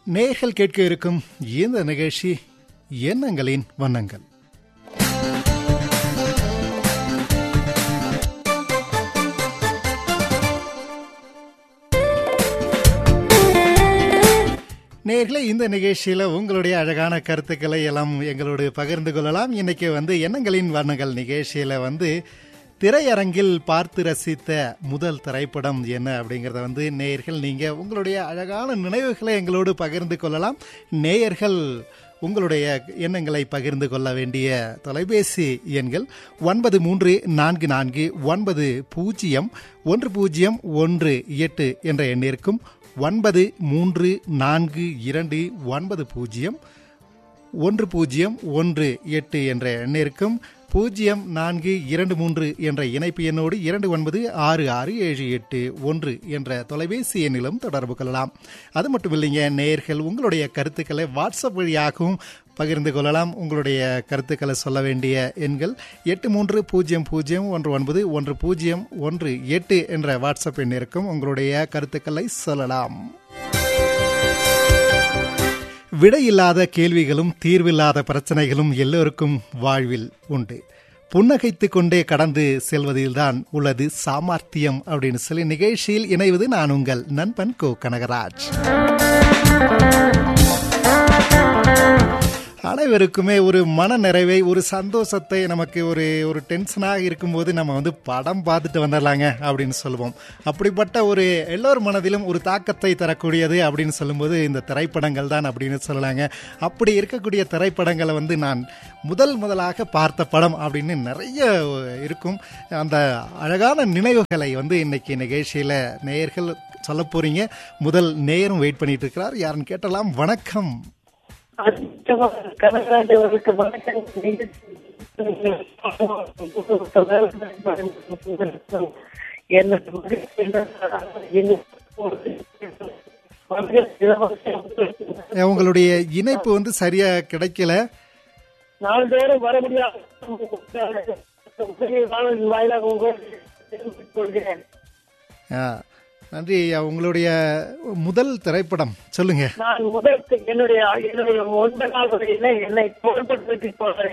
நேயர்கள் கேட்க இருக்கும் இந்த நிகழ்ச்சி எண்ணங்களின் வண்ணங்கள். நேயர்களே, இந்த நிகழ்ச்சியில உங்களுடைய அழகான கருத்துக்களை எல்லாம் எங்களோடு பகிர்ந்து கொள்ளலாம். இன்னைக்கு எண்ணங்களின் வண்ணங்கள் நிகழ்ச்சியில திரையரங்கில் பார்த்து ரசித்த முதல் திரைப்படம் என்ன அப்படிங்கறத நேயர்கள் நீங்க உங்களுடைய அழகான நினைவுகளை எங்களோடு பகிர்ந்து கொள்ளலாம். நேயர்கள் உங்களுடைய எண்ணங்களை பகிர்ந்து கொள்ள வேண்டிய தொலைபேசி எண்கள் 9349101018 என்ற எண்ணிற்கும் 9349101018 என்ற எண்ணிற்கும் 0423 என்ற இணைப்பு எண்ணோடு 296678 என்ற தொலைபேசி எண்ணிலும் தொடர்பு கொள்ளலாம். அது மட்டும் இல்லைங்க, நேயர்கள் உங்களுடைய கருத்துக்களை வாட்ஸ்அப் வழியாகவும் பகிர்ந்து கொள்ளலாம். உங்களுடைய கருத்துக்களை சொல்ல வேண்டிய எண்கள் 8300191018 என்ற வாட்ஸ்அப் எண்ணிற்கும் உங்களுடைய கருத்துக்களை சொல்லலாம். விடையில்லாத கேள்விகளும் தீர்வில்லாத பிரச்சனைகளும் எல்லோருக்கும் வாழ்வில் உண்டு. புன்னகைத்துக் கொண்டே கடந்து செல்வதில்தான் உள்ளது சாமர்த்தியம் அப்படின்னு சொல்லி நிகழ்ச்சியில் இணைவது நான் உங்கள் நண்பன் கோ கனகராஜ். அனைவருக்குமே ஒரு மன நிறைவை, ஒரு சந்தோஷத்தை, நமக்கு ஒரு டென்ஷனாக இருக்கும்போது நம்ம படம் பார்த்துட்டு வந்துடலாங்க அப்படின்னு சொல்லுவோம். அப்படிப்பட்ட எல்லோர் மனதிலும் ஒரு தாக்கத்தை தரக்கூடியது அப்படின்னு சொல்லும்போது இந்த திரைப்படங்கள் தான் அப்படின்னு சொல்லலாங்க. அப்படி இருக்கக்கூடிய திரைப்படங்களை நான் முதலாக பார்த்த படம் அப்படின்னு நிறைய இருக்கும். அந்த அழகான நினைவுகளை இன்னைக்கு நிகழ்ச்சியில நேயர்கள் சொல்ல போறீங்க. முதல் நேயரும் வெயிட் பண்ணிட்டு இருக்கிறார். யாருன்னு கேட்டலாம். வணக்கம். உங்களுடைய இணைப்பு சரியா கிடைக்கல. நாள்தோறும் வர முடியாது. நன்றி. உங்களுடைய முதல் திரைப்படம் சொல்லுங்க. நான் என்னுடைய 9 நாள் வரையில என்னை தோல்படுத்தி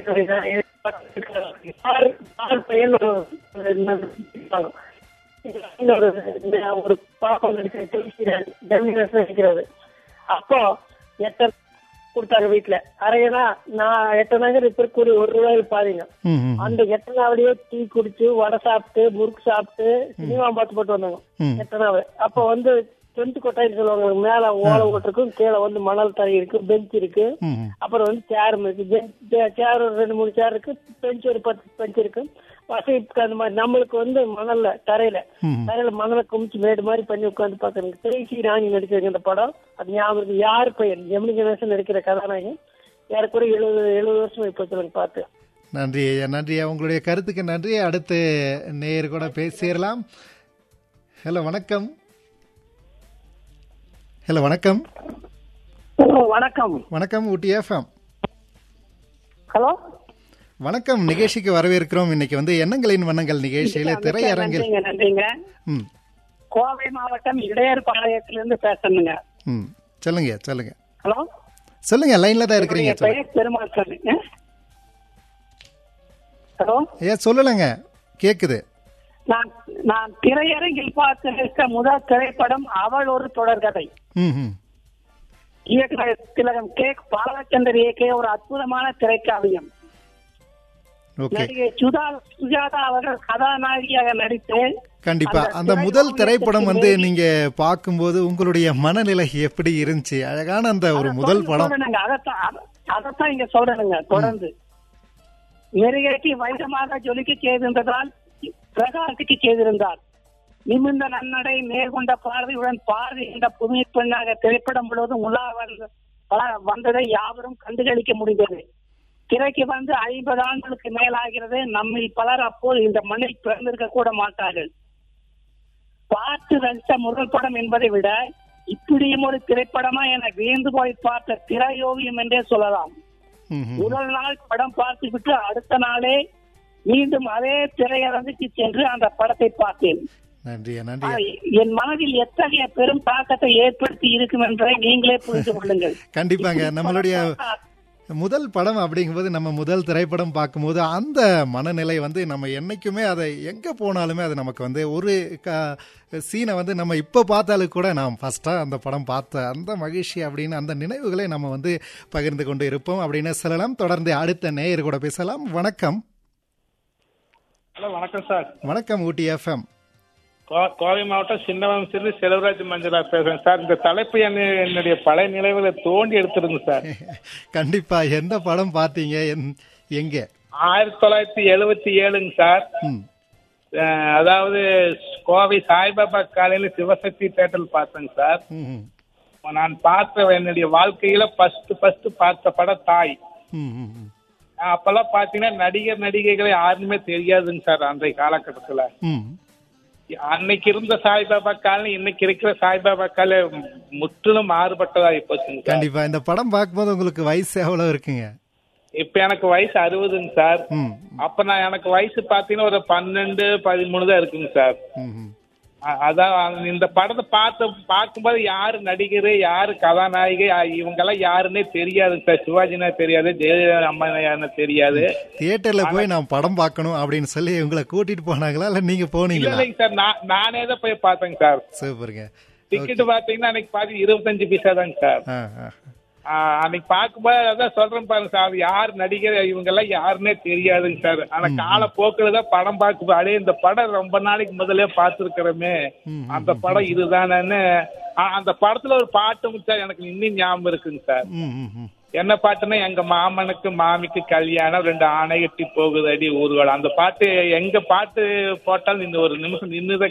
ஒரு பாப்பா நடிக்கிறது. அப்போ 8 கொடுத்தாரு வீட்டுல. அரையனா நான் 8 இப்ப ₹1 பாதிங்க. அந்த 8 டீ குடிச்சு, வடை சாப்பிட்டு, முறுக்கு சாப்பிட்டு, சினிமா போட்டு வந்தாங்க 8. அப்ப 20 கொட்டாயின்னு சொல்லுவாங்க. மேல ஓலை ஓட்டிருக்கும், கீழே மணல் தரை இருக்கு, பெஞ்ச் இருக்கு, அப்புறம் சேரும் இருக்கு. சேர் 2-3 சேர் இருக்கு, பெஞ்ச் ஒரு 10 பெஞ்ச் இருக்கு. வசதி அந்த மாதிரி நம்மளுக்கு மணல்ல தரையில மணலை குமிச்சு மேடு மாதிரி பண்ணி உட்காந்து பாக்குறேன். திரைசி ராணி நடிச்சிருக்க இந்த படம். அது ஞாபகம். யார் பையன் ஜெமினி கணேசன் நடிக்கிற கதாநாயகன். யாருக்குரிய 70 வருஷம் இப்போ பார்த்து. நன்றி ஐயா, நன்றி. உங்களுடைய கருத்துக்கு நன்றி. அடுத்து நேயர் கூட பேசிடலாம். ஹலோ வணக்கம். ஹலோ வணக்கம். வணக்கம். வணக்கம் ஊட்டி எஃப்எம். ஹலோ வணக்கம். நிகழ்ச்சிக்கு வரவேற்கிறோம். இன்னைக்கு எண்ணங்களின் வண்ணங்கள் நிகழ்ச்சியில திரையரங்கில். நன்றிங்க. கோவை மாவட்டம் இடையர்பாளையத்திலிருந்து பேசணுங்க. சொல்லுங்க சொல்லுங்க. ஹலோ சொல்லுங்க, லைன்ல தான் இருக்கிறீங்க. பெருமாள் சொல்லுங்க. ஹலோ சொல்லலங்க, கேக்குது. நான் திரையரங்கில் பார்த்த முதல் திரைப்படம் அவள் ஒரு தொடர்கதை. இயக்குனர் திலகம் கே. பாலச்சந்தர் இயக்கிய ஒரு அற்புதமான திரைக்காவியம். நடிகை சுஜாதா அவர்கள் கதாநாயகியாக நடித்து. கண்டிப்பா அந்த முதல் திரைப்படம் நீங்க பார்க்கும்போது உங்களுடைய மனநிலை எப்படி இருந்துச்சு? அழகான அந்த ஒரு முதல் படம். அதத்தான் இங்க சொல்றேனுங்க. தொடர்ந்து மெருகேற்றி வைரமாக ஜொலிக்க செய்திருந்ததால் பிரகாசிக்கு செய்திருந்தார். நிமிர்ந்த நன்னடை, நேர்கொண்ட பார்வையுடன் பார்வை என்ற புதுமை பெண்ணாக திரைப்படம் முழுவதும் உலா வந்ததை யாவரும் கண்டுகளிக்க முடிந்தது. திரைக்கு 50 ஆண்டுகளுக்கு மேலாகிறது. நம்மை பலர் அப்போது இந்த மண்ணில் பிறந்திருக்க கூட மாட்டார்கள். பார்த்து ரசித்த முதல் படம் என்பதை விட இப்படியும் ஒரு திரைப்படமா என வியந்து போய் பார்த்த திரையோவியம் என்றே சொல்லலாம். முதல் நாள் படம் பார்த்து விட்டு அடுத்த நாளே மீண்டும் அதே திரையரங்குக்கு சென்று அந்த படத்தை பார்த்தேன். நன்றியா, நன்றி. என் மனதில் எத்தகைய பெரும் தாக்கத்தை ஏற்படுத்தி இருக்கும் என்பதை நீங்களே புரிந்து கொள்ளுங்கள். கண்டிப்பாங்க. நம்மளுடைய முதல் படம் அப்படிங்கும்போது, நம்ம முதல் திரைப்படம் பார்க்கும்போது அந்த மனநிலை வந்து நம்ம என்னைக்குமே அதை எங்கே போனாலுமே அது நமக்கு வந்து ஒரு சீனை வந்து நம்ம இப்போ பார்த்தாலும் கூட நாம் ஃபஸ்ட்டாக அந்த படம் பார்த்த அந்த மகிழ்ச்சி அப்படின்னு அந்த நினைவுகளை நம்ம வந்து பகிர்ந்து கொண்டு இருப்போம் அப்படின்னு சொல்லலாம். தொடர்ந்து அடுத்த நேயர் கூட பேசலாம். வணக்கம். ஹலோ, வணக்கம் சார். வணக்கம். ஊட்டி எஃப்எம். கோவை மாவட்டம் சின்னவம்சிலிருந்து செல்வராஜ் மஞ்சளா பேசுறேன் சார். இந்த தலைப்பு என்னுடைய பழைய நினைவுகளை தோண்டி எடுத்துருங்க சார். கண்டிப்பா. எந்த படம் பார்த்தீங்க? எங்க? 1977ங்க சார். அதாவது கோவை சாய்பாபா காலையில சிவசக்தி தியேட்டர் பார்த்தேங்க சார். நான் பார்த்த என்னுடைய வாழ்க்கையில ஃபர்ஸ்ட் பார்த்த படம் தாய். அப்பெல்லாம் பாத்தீங்கன்னா நடிகர் நடிகைகளை யாருமே தெரியாதுங்க சார். அன்றைய காலகட்டத்துல அன்னைக்கு இருந்த சாய்பாபா காலனி இன்னைக்கு இருக்கிற சாய்பாபா கால முற்றிலும் மாறுபட்டதா போச்சுங்க. கண்டிப்பா. இந்த படம் பார்க்கும்போது உங்களுக்கு வயசு எவ்வளவு இருக்குங்க? இப்ப எனக்கு வயசு 60ங்க சார். அப்ப நான் எனக்கு வயசு பாத்தீங்கன்னா ஒரு 12-13 தான் இருக்குங்க சார். அதான் இந்த படத்தை பார்க்கும்போது யாரு நடிகர், யாரு கதாநாயகி, இவங்க எல்லாம் யாருன்னே தெரியாதுங்க சார். சிவாஜினா தெரியாது, ஜெயலலிதா அம்மா யாருன்னு தெரியாது. தியேட்டர்ல போய் நான் படம் பார்க்கணும் அப்படின்னு சொல்லி உங்களை கூட்டிட்டு போனாங்களா இல்ல நீங்க போனீங்களா? இல்லைங்க சார், நானே தான் போய் பார்த்தேங்க சார். சூப்பருங்க. டிக்கெட் பாத்தீங்கன்னா அன்னைக்கு பாத்து 25 பைசா தாங்க சார். அன்னைக்கு பார்க்கும்போது அதான் சொல்றேன் பாருங்க சார், யார் நடிகர் இவங்க எல்லாம் யாருன்னே தெரியாதுங்க சார். ஆனா காலப்போக்குலதான் படம் பார்க்கும் அடே இந்த படம் ரொம்ப நாளைக்கு முதல்ல பார்த்துருக்கிறோமே, அந்த படம் இதுதானு. அந்த படத்துல ஒரு பாட்டு சார் எனக்கு இன்னும் ஞாபகம் இருக்குங்க சார். என்ன பாட்டுன்னா, எங்க மாமனுக்கு மாமிக்கு கல்யாணம் 2 ஆணை கட்டி போகுது அடி ஊர்வலம். அந்த பாட்டு எங்க பாட்டு போட்டாலும் இந்த ஒரு நிமிஷம் நின்னுதான்